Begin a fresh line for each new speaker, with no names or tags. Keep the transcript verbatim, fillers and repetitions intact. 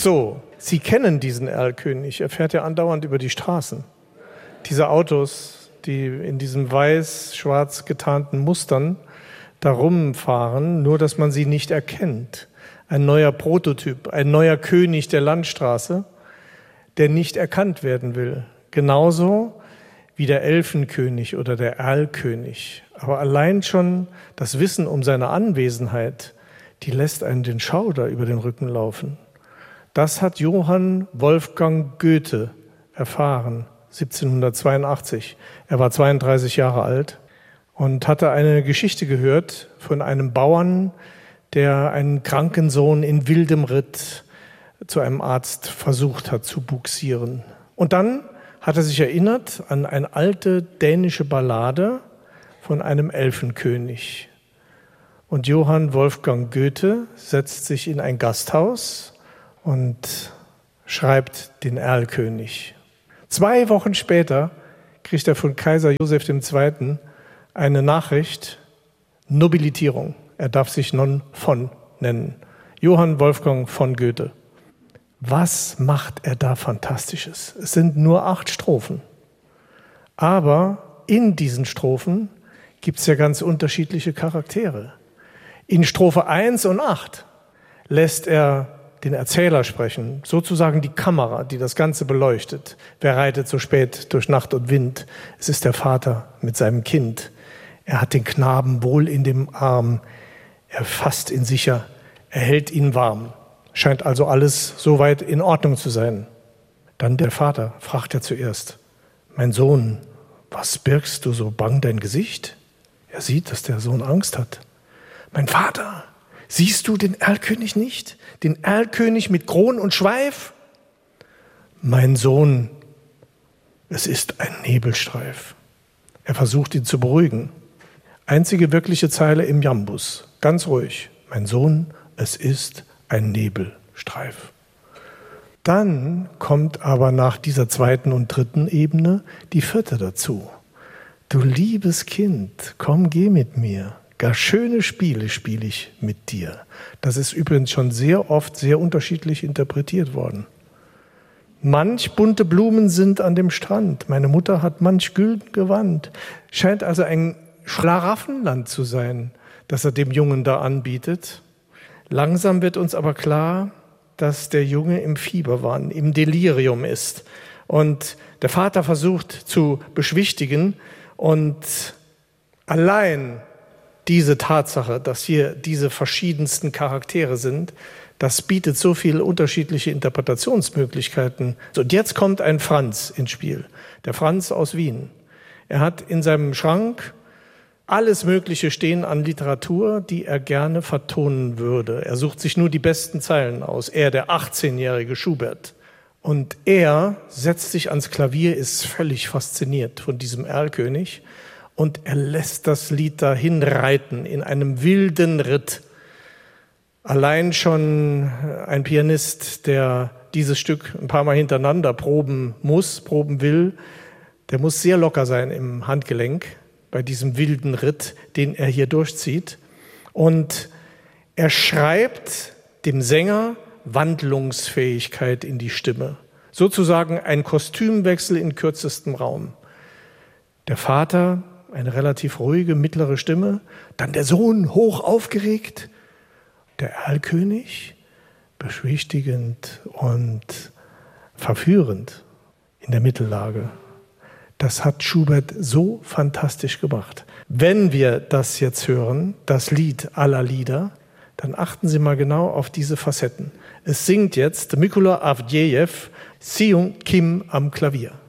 So, Sie kennen diesen Erlkönig. Er fährt ja andauernd über die Straßen. Diese Autos, die in diesen weiß-schwarz getarnten Mustern da rumfahren, nur dass man sie nicht erkennt. Ein neuer Prototyp, ein neuer König der Landstraße, der nicht erkannt werden will. Genauso wie der Elfenkönig oder der Erlkönig. Aber allein schon das Wissen um seine Anwesenheit, die lässt einen den Schauder über den Rücken laufen. Das hat Johann Wolfgang Goethe erfahren, siebzehnhundertzweiundachtzig. Er war zweiunddreißig Jahre alt und hatte eine Geschichte gehört von einem Bauern, der einen kranken Sohn in wildem Ritt zu einem Arzt versucht hat zu bugsieren. Und dann hat er sich erinnert an eine alte dänische Ballade von einem Elfenkönig. Und Johann Wolfgang Goethe setzt sich in ein Gasthaus und schreibt den Erlkönig. Zwei Wochen später kriegt er von Kaiser Joseph der Zweite. eine Nachricht, Nobilitierung. Er darf sich non von nennen. Johann Wolfgang von Goethe. Was macht er da Fantastisches? Es sind nur acht Strophen. Aber in diesen Strophen gibt es ja ganz unterschiedliche Charaktere. In Strophe eins und acht lässt er den Erzähler sprechen, sozusagen die Kamera, die das Ganze beleuchtet. Wer reitet so spät durch Nacht und Wind? Es ist der Vater mit seinem Kind. Er hat den Knaben wohl in dem Arm. Er fasst ihn sicher, er hält ihn warm. Scheint also alles soweit in Ordnung zu sein. Dann der Vater fragt er zuerst: Mein Sohn, was birgst du so bang dein Gesicht? Er sieht, dass der Sohn Angst hat. Mein Vater, siehst du den Erlkönig nicht? Den Erlkönig mit Kron und Schweif? Mein Sohn, es ist ein Nebelstreif. Er versucht ihn zu beruhigen. Einzige wirkliche Zeile im Jambus. Ganz ruhig. Mein Sohn, es ist ein Nebelstreif. Dann kommt aber nach dieser zweiten und dritten Ebene die vierte dazu. Du liebes Kind, komm, geh mit mir. Gar schöne Spiele spiele ich mit dir. Das ist übrigens schon sehr oft sehr unterschiedlich interpretiert worden. Manch bunte Blumen sind an dem Strand. Meine Mutter hat manch gülden Gewand. Scheint also ein Schlaraffenland zu sein, das er dem Jungen da anbietet. Langsam wird uns aber klar, dass der Junge im Fieberwahn, im Delirium ist. Und der Vater versucht zu beschwichtigen. Und allein diese Tatsache, dass hier diese verschiedensten Charaktere sind, das bietet so viele unterschiedliche Interpretationsmöglichkeiten. Und jetzt kommt ein Franz ins Spiel, der Franz aus Wien. Er hat in seinem Schrank alles Mögliche stehen an Literatur, die er gerne vertonen würde. Er sucht sich nur die besten Zeilen aus. Er, der achtzehnjährige Schubert. Und er setzt sich ans Klavier, ist völlig fasziniert von diesem Erlkönig. Und er lässt das Lied dahin reiten in einem wilden Ritt. Allein schon ein Pianist, der dieses Stück ein paar Mal hintereinander proben muss, proben will, der muss sehr locker sein im Handgelenk bei diesem wilden Ritt, den er hier durchzieht. Und er schreibt dem Sänger Wandlungsfähigkeit in die Stimme. Sozusagen ein Kostümwechsel in kürzestem Raum. Der Vater, eine relativ ruhige, mittlere Stimme. Dann der Sohn, hoch aufgeregt. Der Erlkönig, beschwichtigend und verführend in der Mittellage. Das hat Schubert so fantastisch gemacht. Wenn wir das jetzt hören, das Lied aller Lieder, dann achten Sie mal genau auf diese Facetten. Es singt jetzt Mykola Avdjejew, Seung Kim am Klavier.